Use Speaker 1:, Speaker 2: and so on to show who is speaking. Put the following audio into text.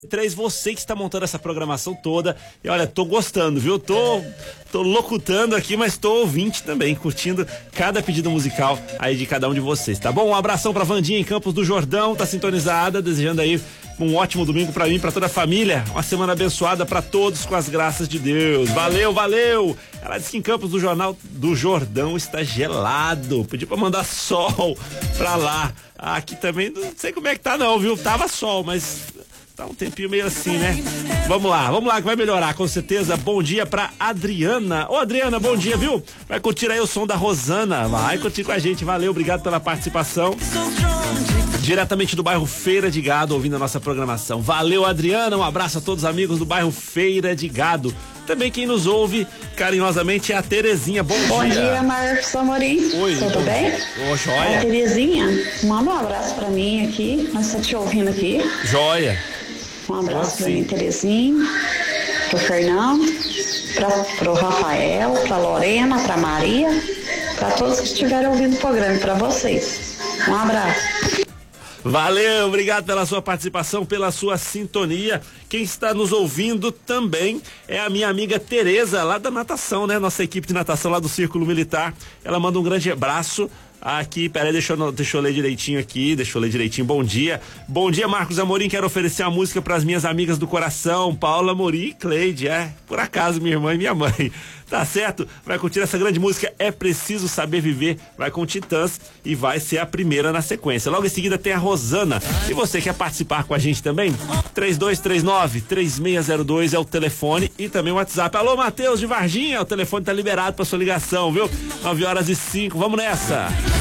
Speaker 1: Você que está montando essa programação toda. E olha, tô gostando, viu? Tô locutando aqui, mas tô ouvinte também, curtindo cada pedido musical aí de cada um de vocês, tá bom? Um abração pra Vandinha em Campos do Jordão, tá sintonizada, desejando aí um ótimo domingo pra mim, pra toda a família. Uma semana abençoada pra todos com as graças de Deus. Valeu, valeu! Ela disse que em Campos do Jordão está gelado. Pediu pra mandar sol pra lá. Aqui também não sei como é que tá não, viu? Tava sol, mas tá um tempinho meio assim, né? Vamos lá que vai melhorar, com certeza. Bom dia pra Adriana. Ô Adriana, bom dia, viu? Vai curtir aí o som da Rosana. Vai curtir com a gente, valeu, obrigado pela participação. Diretamente do bairro Feira de Gado, ouvindo a nossa programação. Valeu, Adriana, um abraço a todos os amigos do bairro Feira de Gado. Também quem nos ouve carinhosamente é a Terezinha. Bom dia.
Speaker 2: Bom dia, Marcos Amorim.
Speaker 1: Oi.
Speaker 2: Tudo bem?
Speaker 1: Ô, joia.
Speaker 2: A Terezinha, manda um abraço pra mim aqui. Nós estamos te ouvindo aqui.
Speaker 1: Joia.
Speaker 2: Um abraço pra mim, Terezinha, pro Fernando, pro Rafael, pra Lorena, pra Maria, pra todos que estiverem ouvindo o programa, pra vocês. Um abraço.
Speaker 1: Valeu, obrigado pela sua participação, pela sua sintonia. Quem está nos ouvindo também é a minha amiga Tereza, lá da natação, né? Nossa equipe de natação lá do Círculo Militar. Ela manda um grande abraço. Aqui, peraí, deixa eu ler direitinho aqui, bom dia. Bom dia, Marcos Amorim, quero oferecer uma música para as minhas amigas do coração, Paula Amorim e Cleide, por acaso minha irmã e minha mãe, tá certo? Vai curtir essa grande música, É Preciso Saber Viver, vai com Titãs e vai ser a primeira na sequência. Logo em seguida tem a Rosana, e você quer participar com a gente também? 3239-3602 é o telefone e também o WhatsApp. Alô, Matheus de Varginha, o telefone tá liberado para sua ligação, viu? 9h05, vamos nessa!